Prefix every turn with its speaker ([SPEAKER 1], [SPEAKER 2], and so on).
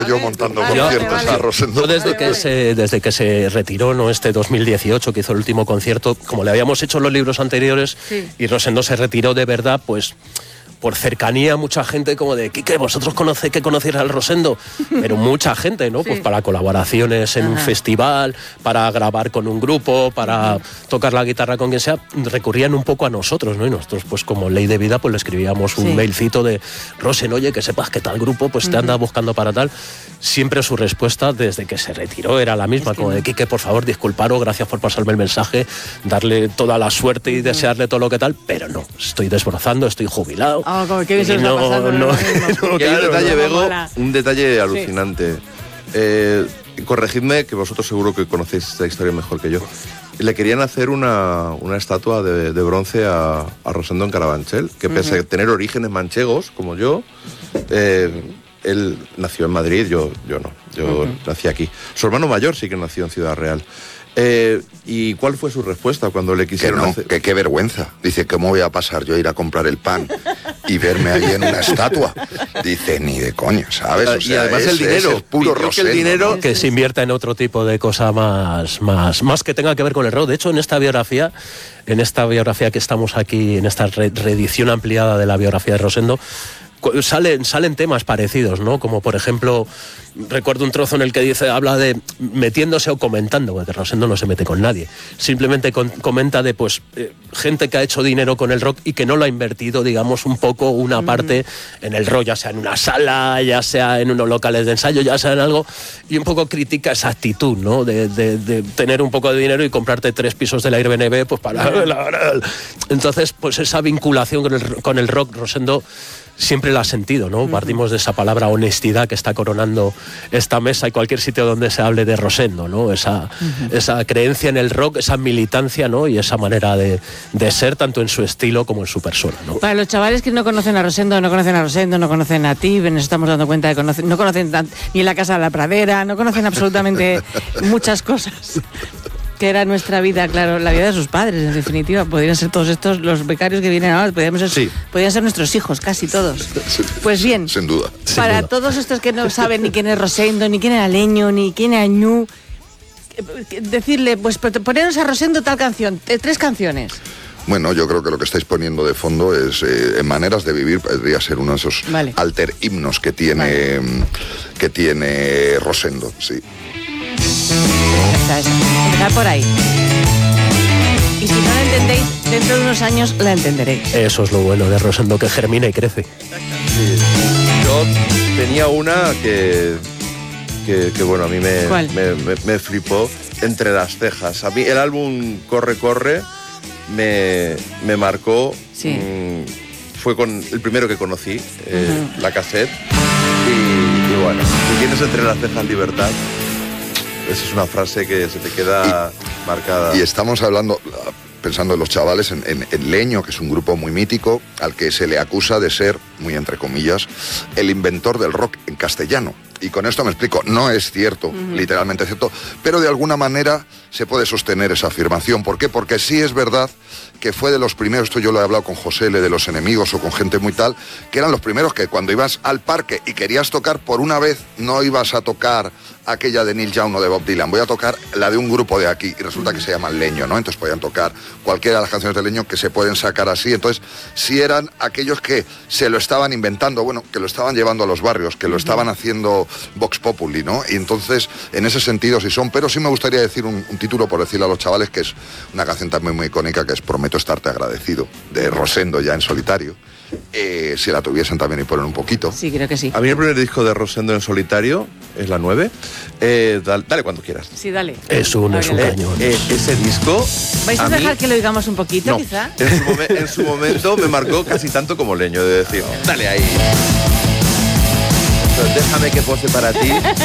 [SPEAKER 1] Yo montando conciertos a Rosendo.
[SPEAKER 2] Yo desde que se retiró, ¿no? Este 2018, que hizo el último concierto, como le habíamos hecho los libros anteriores, sí. Y Rosendo se retiró de verdad, pues por cercanía, mucha gente como de Quique, vosotros que conocéis al Rosendo, pero mucha gente, ¿no? Sí. Pues para colaboraciones en un festival, para grabar con un grupo, para tocar la guitarra con quien sea, recurrían un poco a nosotros, ¿no? Y nosotros, pues como ley de vida, pues le escribíamos un mailcito de Rosen, oye, que sepas que tal grupo pues te anda buscando para tal. Siempre su respuesta desde que se retiró era la misma, como de Quique, por favor, disculparos, gracias por pasarme el mensaje, darle toda la suerte y desearle todo lo que tal, pero no, estoy desbrozando, estoy jubilado.
[SPEAKER 3] Como que se está pasando.
[SPEAKER 4] Un detalle alucinante. Corregidme, que vosotros seguro que conocéis esta historia mejor que yo. Le querían hacer una estatua de bronce a Rosendo en Carabanchel, que pese a tener orígenes manchegos, como yo, él nació en Madrid, yo no, yo nací aquí. Su hermano mayor sí que nació en Ciudad Real. ¿Y cuál fue su respuesta cuando le quisieron hacer?
[SPEAKER 1] Que qué vergüenza. Dice, ¿cómo voy a pasar yo a ir a comprar el pan y verme ahí en una estatua? Dice, ni de coña, ¿sabes? O sea,
[SPEAKER 4] y además el dinero,
[SPEAKER 1] es puro Rosendo,
[SPEAKER 4] el dinero,
[SPEAKER 1] ¿no?
[SPEAKER 2] Que se invierta en otro tipo de cosa más que tenga que ver con el rock. De hecho, en esta biografía que estamos aquí, en esta reedición ampliada de la biografía de Rosendo, salen temas parecidos, ¿no? Como por ejemplo, recuerdo un trozo en el que habla de metiéndose o comentando, porque Rosendo no se mete con nadie, simplemente comenta de gente que ha hecho dinero con el rock y que no lo ha invertido, digamos, un poco una parte en el rock, ya sea en una sala, ya sea en unos locales de ensayo, ya sea en algo, y un poco critica esa actitud, ¿no? De tener un poco de dinero y comprarte 3 pisos del Airbnb, pues para... Entonces, pues esa vinculación con el rock, Rosendo siempre la ha sentido, ¿no? Partimos de esa palabra honestidad que está coronando esta mesa y cualquier sitio donde se hable de Rosendo, ¿no? Esa creencia en el rock, esa militancia, ¿no? Y esa manera de ser, tanto en su estilo como en su persona, ¿no?
[SPEAKER 3] Para los chavales que no conocen a Rosendo, no conocen a ti, nos estamos dando cuenta de que no conocen ni la Casa de la Pradera, no conocen absolutamente muchas cosas que era nuestra vida, claro, la vida de sus padres, en definitiva. Podrían ser todos estos, los becarios que vienen ahora, podrían ser nuestros hijos, casi todos. Pues bien,
[SPEAKER 1] sin duda.
[SPEAKER 3] Para todos estos que no saben ni quién es Rosendo, ni quién era Leño, ni quién era Ñu, decirle, pues poneros a Rosendo tal canción, 3 canciones.
[SPEAKER 1] Bueno, yo creo que lo que estáis poniendo de fondo es en Maneras de Vivir, podría ser uno de esos alter himnos que tiene Rosendo, sí.
[SPEAKER 3] Empezar por ahí. Y si no la entendéis, dentro de unos años la entenderéis.
[SPEAKER 2] Eso es lo bueno de Rosendo, que germina y crece.
[SPEAKER 4] Sí. Yo tenía una que bueno, a mí me flipó, Entre las cejas. A mí el álbum Corre, Corre me marcó. Sí. Fue el primero que conocí, la cassette. Y bueno, si tienes entre las cejas libertad, esa es una frase que se te queda marcada.
[SPEAKER 1] Y estamos hablando, pensando en los chavales, en Leño, que es un grupo muy mítico, al que se le acusa de ser, muy entre comillas, el inventor del rock en castellano. Y con esto me explico, no es cierto, literalmente es cierto, pero de alguna manera se puede sostener esa afirmación. ¿Por qué? Porque sí es verdad que fue de los primeros, esto yo lo he hablado con José L. de Los Enemigos o con gente muy tal, que eran los primeros que cuando ibas al parque y querías tocar por una vez, no ibas a tocar aquella de Neil Young o de Bob Dylan, voy a tocar la de un grupo de aquí, y resulta que se llaman Leño, ¿no? Entonces podían tocar cualquiera de las canciones de Leño que se pueden sacar así. Entonces sí eran aquellos que se lo estaban inventando, bueno, que lo estaban llevando a los barrios, que lo estaban haciendo Vox Populi, ¿no? Y entonces, en ese sentido sí son, pero sí me gustaría decir un título, por decirle a los chavales, que es una canción también muy icónica, que es Prometo estarte agradecido, de Rosendo ya en solitario. Si la tuviesen también y ponen un poquito.
[SPEAKER 3] Sí, creo que sí.
[SPEAKER 4] A mí el primer disco de Rosendo en solitario es la 9. Dale cuando quieras.
[SPEAKER 3] Sí, dale.
[SPEAKER 2] Es un cañón.
[SPEAKER 4] Ese disco...
[SPEAKER 3] ¿Vais a dejar que lo digamos un poquito,
[SPEAKER 4] no,
[SPEAKER 3] quizá?
[SPEAKER 4] En su momento me marcó casi tanto como Leño, de decir, dale ahí. Déjame que pose para ti.